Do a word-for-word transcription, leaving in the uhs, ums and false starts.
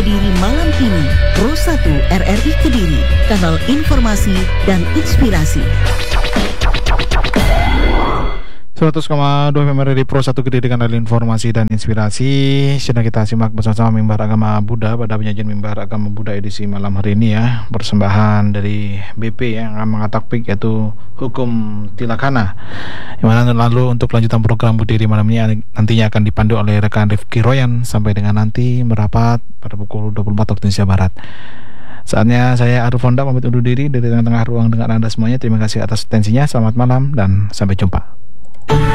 Kediri malam ini. Pro satu R R I Kediri, kanal informasi dan inspirasi. seratus koma dua F M R R I Pro satu Kediri, kanal informasi dan inspirasi. Sedang kita simak bersama mimbar agama Buddha pada penyajian mimbar agama Buddha edisi malam hari ini ya. Persembahan dari B P yang akan mengangkat topik yaitu hukum tilakana. Yang mana lalu untuk lanjutan program Budiri malam ini nantinya akan dipandu oleh rekan Rifki Royan sampai dengan nanti merapat pada pukul dua puluh empat waktu Indonesia Barat. Saatnya saya Arif Honda pamit undur diri dari tengah-tengah ruang dengan Anda semuanya. Terima kasih atas atensinya. Selamat malam dan sampai jumpa.